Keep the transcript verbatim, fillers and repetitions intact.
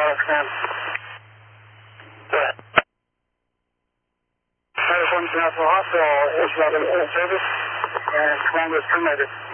Alex, man. What? California National Hospital is not in service, and command was terminated.